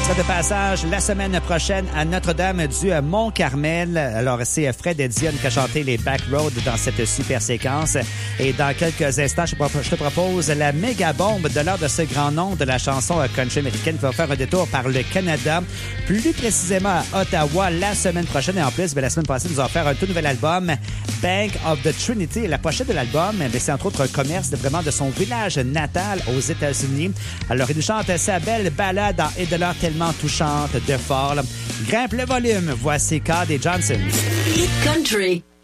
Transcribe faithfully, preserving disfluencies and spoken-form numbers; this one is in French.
de passage la semaine prochaine à Notre-Dame du Mont-Carmel. Alors, c'est Fred et Dion qui a chanté les Back Road dans cette super séquence. Et dans quelques instants, je te propose la méga bombe de l'heure de ce grand nom de la chanson country américaine qui va faire un détour par le Canada, plus précisément à Ottawa la semaine prochaine. Et en plus, bien, la semaine passée, nous allons faire un tout nouvel album, Bank of the Trinity. Et la pochette de l'album, bien, c'est entre autres un commerce de, vraiment de son village natal aux États-Unis. Alors, il nous chante sa belle balade en et de l'heure tellement touchante de fort. Grimpe le volume, voici Cody Johnson. Hit Country.